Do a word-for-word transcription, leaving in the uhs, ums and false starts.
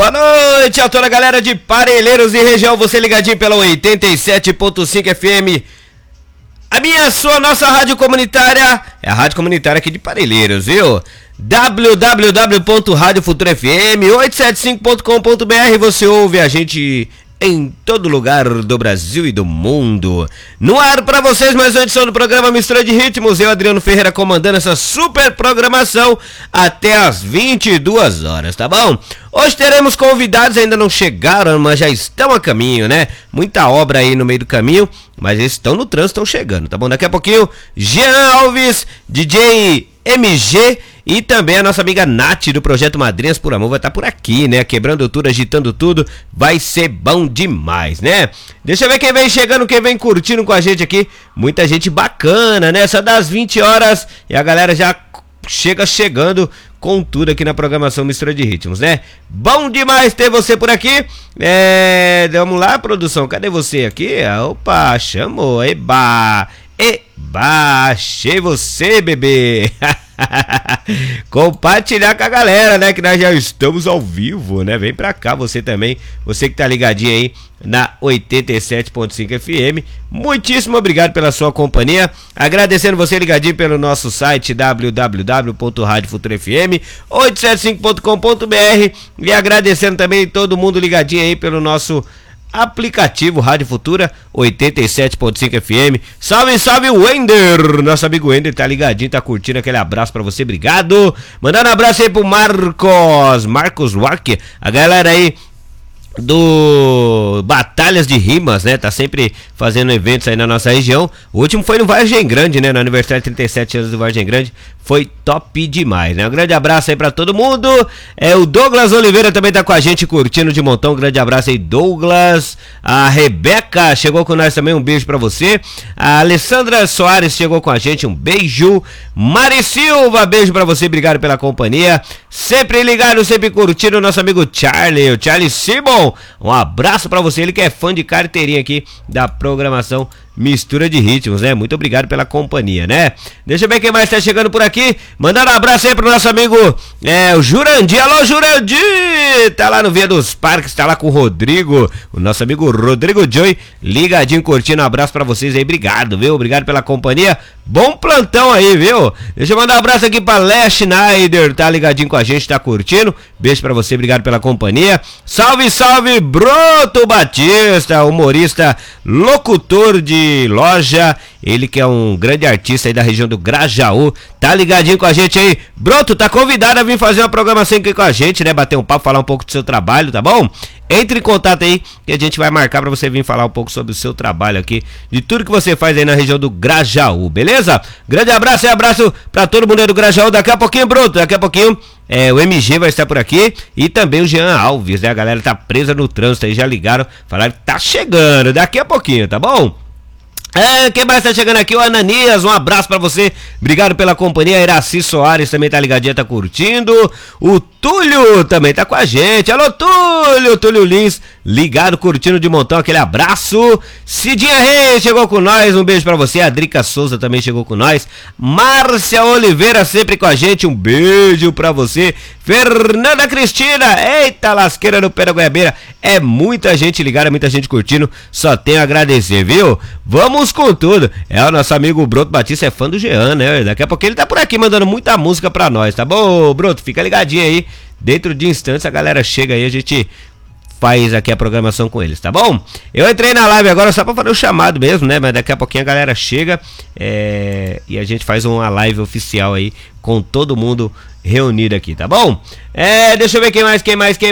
Boa noite a toda a galera de Parelheiros e região, você ligadinho pela oitenta e sete ponto cinco F M. A minha, a sua, nossa rádio comunitária, é a rádio comunitária aqui de Parelheiros, viu? w w w ponto rádio futura f m oitocentos e setenta e cinco ponto com ponto b r. Você ouve a gente em todo lugar do Brasil e do mundo. No ar pra vocês, mais uma edição do programa Mistura de Ritmos. Eu, Adriano Ferreira, comandando essa super programação até as vinte e duas horas, tá bom? Hoje teremos convidados, ainda não chegaram, mas já estão a caminho, né? Muita obra aí no meio do caminho, mas eles estão no trânsito, estão chegando, tá bom? Daqui a pouquinho, Jean Alves, D J M G e também a nossa amiga Nath do Projeto Madrinhas por Amor vai estar por aqui, né? Quebrando tudo, agitando tudo, vai ser bom demais, né? Deixa eu ver quem vem chegando, quem vem curtindo com a gente aqui. Muita gente bacana, né? Essa das vinte horas e a galera já chega chegando com tudo aqui na programação Mistura de Ritmos, né? Bom demais ter você por aqui. É... Vamos lá, produção, cadê você aqui? Opa, chamou, eba, eba, achei você, bebê. Compartilhar com a galera, né? Que nós já estamos ao vivo, né? Vem pra cá você também, você que tá ligadinho aí na oitenta e sete ponto cinco F M. Muitíssimo obrigado pela sua companhia. Agradecendo você ligadinho pelo nosso site w w w ponto rádio futura f m oitocentos e setenta e cinco ponto com ponto b r e agradecendo também todo mundo ligadinho aí pelo nosso aplicativo Rádio Futura oitenta e sete ponto cinco F M. Salve, salve, Wender! Nosso amigo Wender tá ligadinho, tá curtindo, aquele abraço pra você, obrigado. Mandando um abraço aí pro Marcos, Marcos Wark, a galera aí do Batalhas de Rimas, né? Tá sempre fazendo eventos aí na nossa região. O último foi no Vargem Grande, né? No aniversário de trinta e sete anos do Vargem Grande. Foi top demais, né? Um grande abraço aí pra todo mundo. É, o Douglas Oliveira também tá com a gente curtindo de montão. Um grande abraço aí, Douglas. A Rebeca chegou com nós também, um beijo pra você. A Alessandra Soares chegou com a gente, um beijo. Mari Silva, beijo pra você, obrigado pela companhia. Sempre ligado, sempre curtindo o nosso amigo Charlie, o Charlie Simon. Um abraço pra você, ele que é fã de carteirinha aqui da programação Mistura de Ritmos, né? Muito obrigado pela companhia, né? Deixa eu ver quem mais tá chegando por aqui. Mandando um abraço aí pro nosso amigo é, o Jurandir. Alô, Jurandir! Tá lá no Via dos Parques, tá lá com o Rodrigo, o nosso amigo Rodrigo Joy, ligadinho, curtindo. Um abraço pra vocês aí, obrigado, viu? Obrigado pela companhia. Bom plantão aí, viu? Deixa eu mandar um abraço aqui pra Léa Schneider, tá ligadinho com a gente, tá curtindo. Beijo pra você, obrigado pela companhia. Salve, salve, Broto Batista, humorista, locutor de loja, ele que é um grande artista aí da região do Grajaú, tá ligadinho com a gente aí. Broto, tá convidado a vir fazer uma programação aqui com a gente, né? Bater um papo, falar um pouco do seu trabalho, tá bom? Entre em contato aí que a gente vai marcar pra você vir falar um pouco sobre o seu trabalho aqui, de tudo que você faz aí na região do Grajaú, beleza? Grande abraço e abraço pra todo mundo aí do Grajaú. Daqui a pouquinho, Broto, daqui a pouquinho é, o M G vai estar por aqui e também o Jean Alves, né? A galera tá presa no trânsito aí, já ligaram, falaram que tá chegando daqui a pouquinho, tá bom? É, quem mais tá chegando aqui? O Ananias, um abraço pra você, obrigado pela companhia. A Iraci Soares também tá ligadinha, tá curtindo. O Túlio também tá com a gente. Alô, Túlio, Túlio Lins, ligado, curtindo de montão, aquele abraço. Cidinha Reis chegou com nós, um beijo pra você. A Drica Souza também chegou com nós. Márcia Oliveira sempre com a gente, um beijo pra você. Fernanda Cristina, eita lasqueira no pé da goiabeira. É muita gente ligada, muita gente curtindo, só tenho a agradecer, viu? Vamos com tudo. É, o nosso amigo Broto Batista é fã do Jean, né? Daqui a pouco ele tá por aqui mandando muita música pra nós, tá bom, Broto? Fica ligadinho aí. Dentro de instantes a galera chega aí, a gente faz aqui a programação com eles, tá bom? Eu entrei na live agora só pra fazer o chamado mesmo, né? Mas daqui a pouquinho a galera chega é... e a gente faz uma live oficial aí com todo mundo reunido aqui, tá bom? É, deixa eu ver quem mais, quem mais, quem